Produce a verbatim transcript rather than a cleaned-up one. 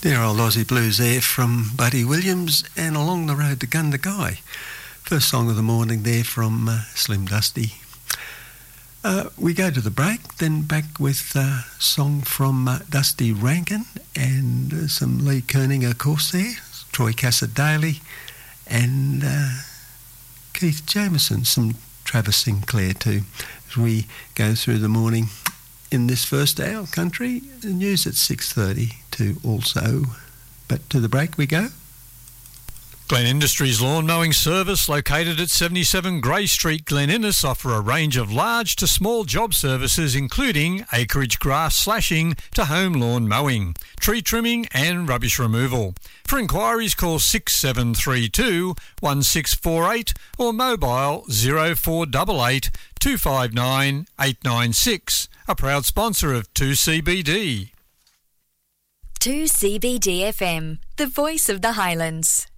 Dear old Aussie blues there from Buddy Williams and Along the Road to Gundagai. First song of the morning there from uh, Slim Dusty. Uh, we go to the break, then back with a uh, song from uh, Dusty Rankin and uh, some Lee Kerning, of course, there, Troy Cassar-Daley and uh, Keith Jameson, some Travis Sinclair too, as we go through the morning. In this first hour, country, the news at six thirty too also. But to the break we go. Glen Industries Lawn Mowing Service, located at seventy-seven Grey Street, Glen Innes, offer a range of large to small job services including acreage grass slashing to home lawn mowing, tree trimming and rubbish removal. For inquiries call six seven three two, one six four eight or mobile zero four eight eight, two five nine, eight nine six. A proud sponsor of two C B D. two C B D F M, the voice of the Highlands.